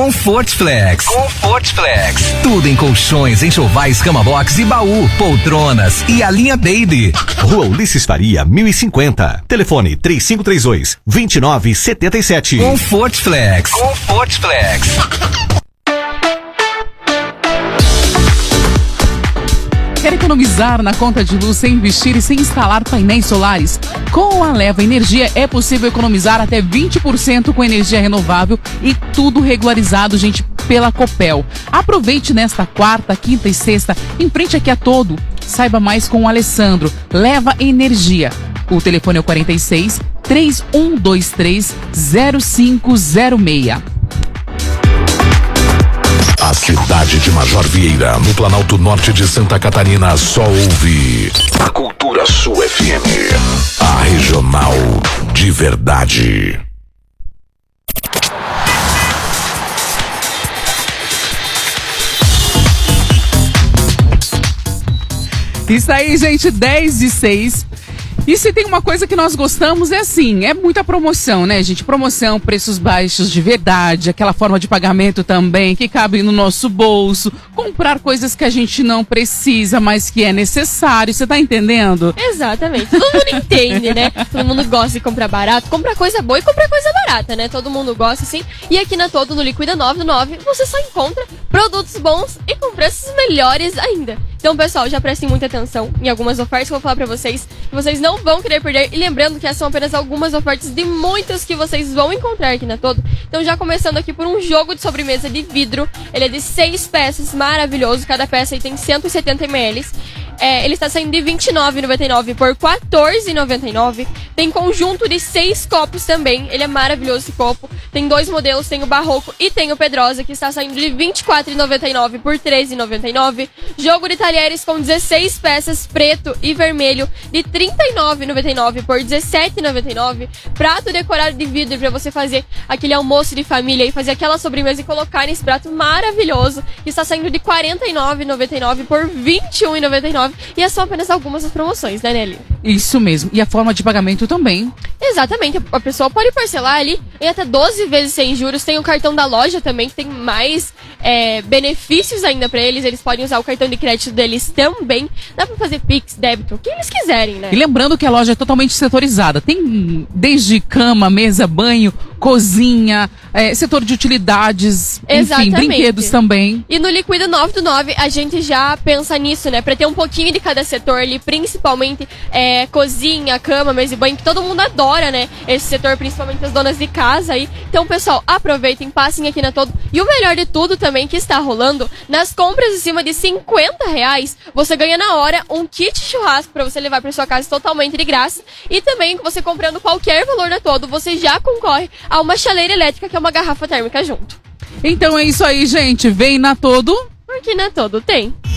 Comfort Flex. Comfort Flex. Tudo em colchões, enxovais, cama box e baú, poltronas e a linha Baby. Rua Ulisses Faria, 1050. Telefone 3532-2977. Comfort Flex. Comfort Flex. Quer economizar na conta de luz sem investir e sem instalar painéis solares? Com a Leva Energia é possível economizar até 20% com energia renovável e tudo regularizado, gente, pela Copel. Aproveite nesta quarta, quinta e sexta, em frente aqui a todo. Saiba mais com o Alessandro. Leva Energia. O telefone é o 46 3123 0506. A cidade de Major Vieira, no Planalto Norte de Santa Catarina, só ouve a Cultura Sul FM, a regional de verdade. Isso aí, gente, 10:06. E se tem uma coisa que nós gostamos é assim, é muita promoção, né, gente? Promoção, preços baixos de verdade, aquela forma de pagamento também que cabe no nosso bolso, comprar coisas que a gente não precisa, mas que é necessário, você tá entendendo? Exatamente, todo mundo entende, né? Todo mundo gosta de comprar barato, comprar coisa boa e comprar coisa barata, né? Todo mundo gosta, assim. E aqui na Todo, no Liquida 999, você só encontra produtos bons e com preços melhores ainda. Então, pessoal, já prestem muita atenção em algumas ofertas que eu vou falar pra vocês, que vocês não vão querer perder. E lembrando que essas são apenas algumas ofertas de muitas que vocês vão encontrar aqui na Todo. Então, já começando aqui por um jogo de sobremesa de vidro. Ele é de 6 peças, maravilhoso. Cada peça aí tem 170 ml. Ele está saindo de R$ 29,99 por R$ 14,99. Tem conjunto de 6 copos também. Ele é maravilhoso esse copo. Tem 2 modelos, tem o Barroco e tem o Pedrosa, que está saindo de R$ 24,99 por R$ 13,99. Jogo de talheres com 16 peças, preto e vermelho, de R$ 39,99 por R$ 17,99. Prato decorado de vidro para você fazer aquele almoço de família e fazer aquela sobremesa e colocar nesse prato maravilhoso, que está saindo de R$ 49,99 por R$ 21,99. E são apenas algumas das promoções, né, Nelly? Isso mesmo. E a forma de pagamento também. Exatamente. A pessoa pode parcelar ali em até 12 vezes sem juros. Tem o cartão da loja também, que tem mais benefícios ainda pra eles. Eles podem usar o cartão de crédito deles também. Dá pra fazer Pix, débito, o que eles quiserem, né? E lembrando que a loja é totalmente setorizada. Tem desde cama, mesa, banho, cozinha, setor de utilidades, Exatamente. Enfim, brinquedos também. E no Liquida 999 a gente já pensa nisso, né? Pra ter um pouquinho de cada setor ali, principalmente cozinha, cama, mesa e banho, que todo mundo adora, né? Esse setor, principalmente as donas de casa aí. Então, pessoal, aproveitem, passem aqui na Todo. E o melhor de tudo também que está rolando, nas compras acima de R$50, você ganha na hora um kit churrasco pra você levar pra sua casa totalmente de graça. E também, você comprando qualquer valor na Todo, você já concorre a uma chaleira elétrica, que é uma garrafa térmica junto. Então é isso aí, gente. Vem na Todo. Porque na Todo tem.